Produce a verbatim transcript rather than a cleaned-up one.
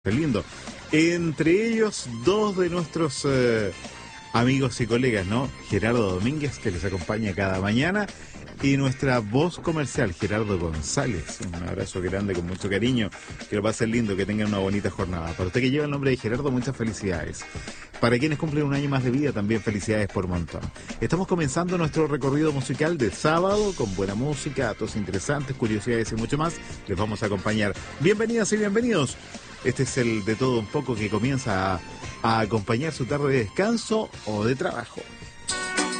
Qué lindo. Entre ellos, dos de nuestros eh, amigos y colegas, ¿no? Gerardo Domínguez, que les acompaña cada mañana, y nuestra voz comercial, Gerardo González. Un abrazo grande con mucho cariño. Que lo pasen lindo, que tengan una bonita jornada. Para usted que lleva el nombre de Gerardo, muchas felicidades. Para quienes cumplen un año más de vida, también felicidades por montón. Estamos comenzando nuestro recorrido musical de sábado, con buena música, datos interesantes, curiosidades y mucho más. Les vamos a acompañar. Bienvenidas y bienvenidos. Este es el de todo un poco que comienza a, a acompañar su tarde de descanso o de trabajo.